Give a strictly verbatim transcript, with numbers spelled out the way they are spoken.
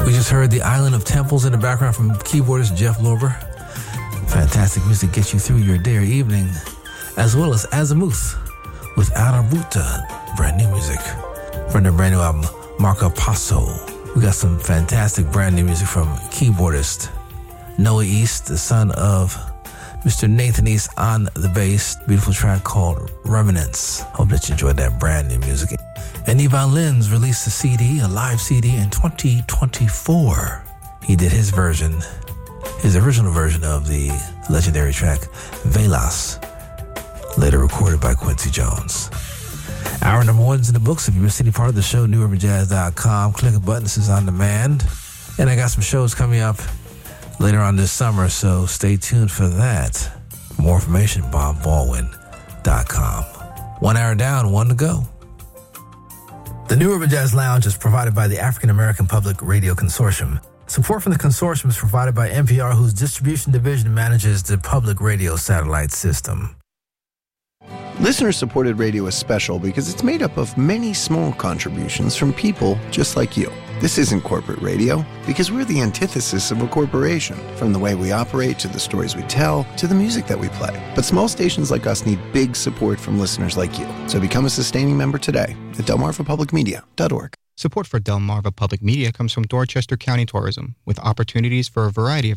We just heard The Island of Temples in the background from keyboardist Jeff Lorber. Fantastic music gets you through your day or evening, as well as Azimuth with Arabuta, brand new music. From their brand new album, Marca Paso. We got some fantastic brand new music from keyboardist Noah East, the son of Mister Nathan East on the bass. Beautiful track called Remnants. Hope that you enjoyed that brand new music. And Yvonne Lins released a C D, a live C D in twenty twenty-four. He did his version, his original version of the legendary track Velas, later recorded by Quincy Jones. Hour number one's in the books. If you missed any part of the show, new urban jazz dot com. Click a button. This is on demand. And I got some shows coming up later on this summer, so stay tuned for that. For more information, bob baldwin dot com. One hour down, one to go. The New Urban Jazz Lounge is provided by the African American Public Radio Consortium. Support from the consortium is provided by N P R, whose distribution division manages the public radio satellite system. Listener-supported radio is special because it's made up of many small contributions from people just like you. This isn't corporate radio because we're the antithesis of a corporation, from the way we operate to the stories we tell to the music that we play. But small stations like us need big support from listeners like you. So become a sustaining member today at delmarva public media dot org. Support for Delmarva Public Media comes from Dorchester County Tourism, with opportunities for a variety of